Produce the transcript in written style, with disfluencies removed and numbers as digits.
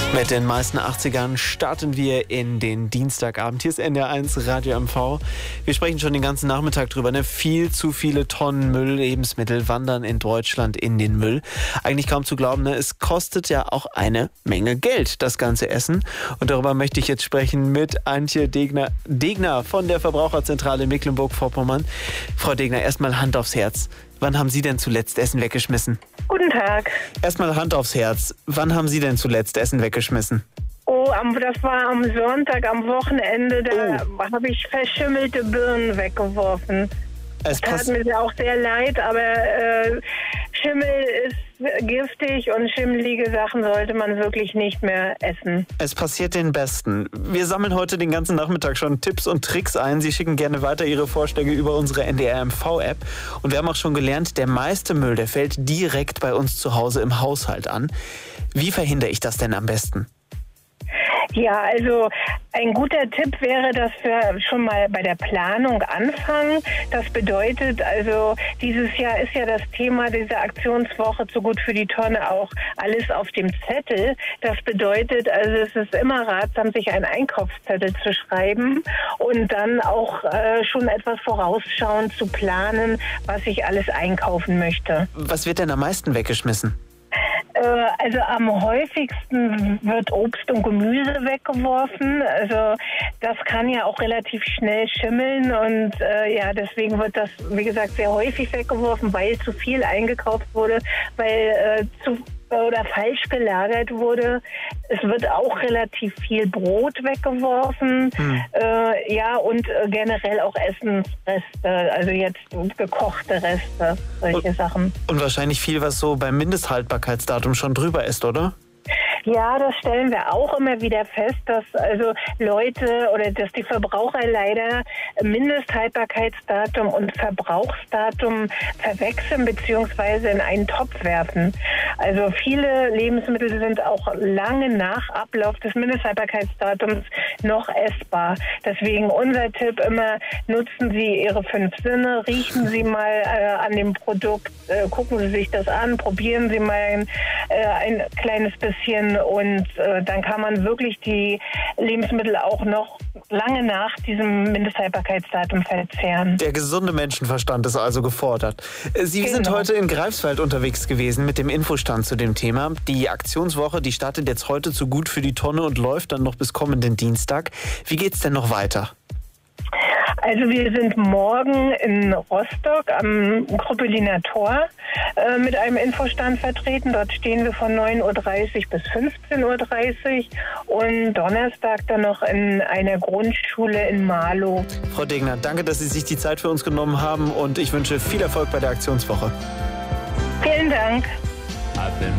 Mit den meisten 80ern starten wir in den Dienstagabend. Hier ist NDR1 Radio MV. Wir sprechen schon den ganzen Nachmittag drüber. Viel zu viele Tonnen Müll, Lebensmittel wandern in Deutschland in den Müll. Eigentlich kaum zu glauben, es kostet ja auch eine Menge Geld, das ganze Essen. Und darüber möchte ich jetzt sprechen mit Antje Degner von der Verbraucherzentrale Mecklenburg-Vorpommern. Frau Degner, erstmal Hand aufs Herz. Wann haben Sie denn zuletzt Essen weggeschmissen? Guten Tag. Erstmal Hand aufs Herz. Wann haben Sie denn zuletzt Essen weggeschmissen? Das war am Sonntag, am Wochenende. Da habe ich verschimmelte Birnen weggeworfen. Es tat mir auch sehr leid, aber Schimmel ist giftig und schimmelige Sachen sollte man wirklich nicht mehr essen. Es passiert den Besten. Wir sammeln heute den ganzen Nachmittag schon Tipps und Tricks ein. Sie schicken gerne weiter Ihre Vorschläge über unsere NDR MV-App. Und wir haben auch schon gelernt, der meiste Müll, der fällt direkt bei uns zu Hause im Haushalt an. Wie verhindere ich das denn am besten? Ja, also ein guter Tipp wäre, dass wir schon mal bei der Planung anfangen. Das bedeutet also, dieses Jahr ist ja das Thema dieser Aktionswoche zu gut für die Tonne auch alles auf dem Zettel. Das bedeutet also, es ist immer ratsam, sich einen Einkaufszettel zu schreiben und dann auch schon etwas vorausschauend zu planen, was ich alles einkaufen möchte. Was wird denn am meisten weggeschmissen? Also am häufigsten wird Obst und Gemüse weggeworfen. Also das kann ja auch relativ schnell schimmeln und deswegen wird das, wie gesagt, sehr häufig weggeworfen, weil zu viel eingekauft wurde, weil oder falsch gelagert wurde. Es wird auch relativ viel Brot weggeworfen. Und generell auch Essensreste, also jetzt gekochte Reste, solche Sachen. Und wahrscheinlich viel, was so beim Mindesthaltbarkeitsdatum schon drüber ist, oder? Ja, das stellen wir auch immer wieder fest, dass also dass die Verbraucher leider Mindesthaltbarkeitsdatum und Verbrauchsdatum verwechseln bzw. in einen Topf werfen. Also viele Lebensmittel sind auch lange nach Ablauf des Mindesthaltbarkeitsdatums noch essbar. Deswegen unser Tipp immer, nutzen Sie Ihre 5 Sinne, riechen Sie mal an dem Produkt, gucken Sie sich das an, probieren Sie mal ein kleines bisschen und dann kann man wirklich die Lebensmittel auch noch lange nach diesem Mindesthaltbarkeitsdatum verzehren. Der gesunde Menschenverstand ist also gefordert. Sie sind heute in Greifswald unterwegs gewesen mit dem Infostand zu dem Thema. Die Aktionswoche, die startet jetzt heute zu gut für die Tonne und läuft dann noch bis kommenden Dienstag. Wie geht's denn noch weiter? Also wir sind morgen in Rostock am Krüppeliner Tor mit einem Infostand vertreten. Dort stehen wir von 9.30 Uhr bis 15.30 Uhr und Donnerstag dann noch in einer Grundschule in Marlow. Frau Degner, danke, dass Sie sich die Zeit für uns genommen haben und ich wünsche viel Erfolg bei der Aktionswoche. Vielen Dank.